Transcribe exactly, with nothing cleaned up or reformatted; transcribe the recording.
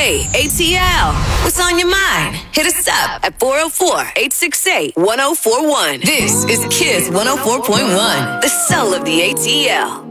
Hey, A T L, what's on your mind? Hit us up at four oh four, eight six eight, one oh four one. This is Kiss one oh four point one, the soul of the A T L.